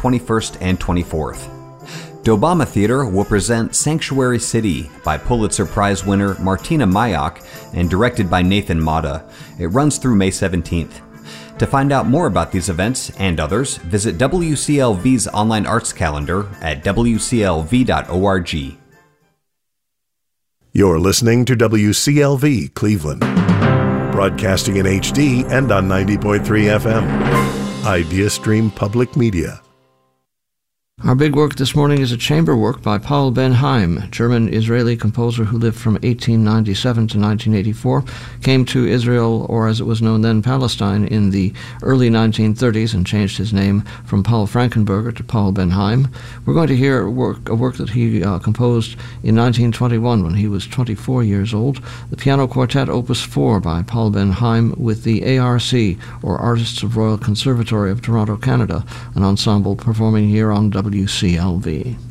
21st, and 24th. Dobama Theater will present Sanctuary City by Pulitzer Prize winner Martina Mayak and directed by Nathan Mata. It runs through May 17th. To find out more about these events and others, visit WCLV's online arts calendar at wclv.org. You're listening to WCLV Cleveland, broadcasting in HD and on 90.3 FM. IdeaStream Public Media. Our big work this morning is a chamber work by Paul Ben-Haim, German-Israeli composer who lived from 1897 to 1984, came to Israel, or as it was known then, Palestine, in the early 1930s and changed his name from Paul Frankenberger to Paul Ben-Haim. We're going to hear a work that he composed in 1921 when he was 24 years old, the Piano Quartet Opus 4 by Paul Ben-Haim with the ARC, or Artists of Royal Conservatory of Toronto, Canada, an ensemble performing here on WCLV.